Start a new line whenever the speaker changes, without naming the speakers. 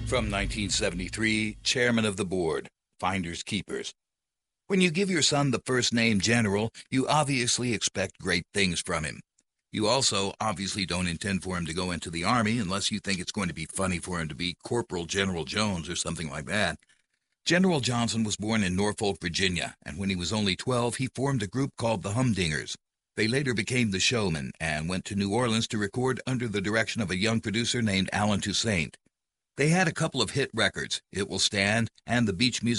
From 1973, Chairman of the Board, Finders Keepers. When you give your son the first name General, you obviously expect great things from him. You also obviously don't intend for him to go into the Army unless you think it's going to be funny for him to be Corporal General Jones or something like that. General Johnson was born in Norfolk, Virginia, and when he was only 12, he formed a group called the Humdingers. They later became the Showmen and went to New Orleans to record under the direction of a young producer named Allen Toussaint. They had a couple of hit records, It Will Stand and the Beach Music